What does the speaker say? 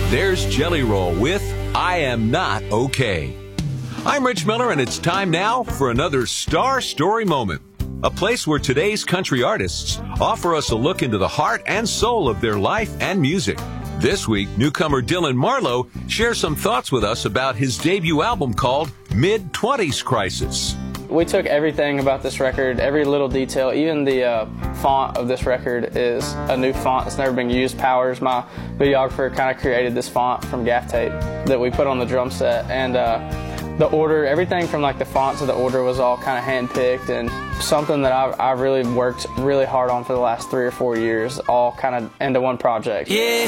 there's Jelly Roll with I Am Not Okay. I'm Rich Miller, and it's time now for another Star Story Moment, a place where today's country artists offer us a look into the heart and soul of their life and music. This week, newcomer Dylan Marlowe shares some thoughts with us about his debut album called Mid-20s Crisis. We took everything about this record, every little detail, even the font of this record is a new font that's never been used. Powers, my videographer, kind of created this font from gaff tape that we put on the drum set. And the order, everything from like the font to the order was all kind of hand-picked, and something that I've really worked really hard on for the last 3 or 4 years, all kind of into one project. Yeah,